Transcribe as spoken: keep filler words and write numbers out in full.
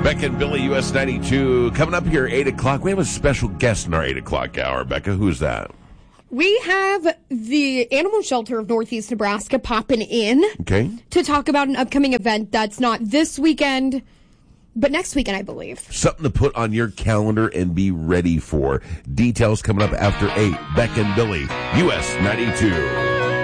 Becca and Billy, U S ninety-two. Coming up here, eight o'clock. We have a special guest in our eight o'clock hour. Becca, who's that? We have the Animal Shelter of Northeast Nebraska popping in Okay. to talk about an upcoming event that's not this weekend, but next weekend, I believe. Something to put on your calendar and be ready for. Details coming up after eight. Becca and Billy, U S ninety-two.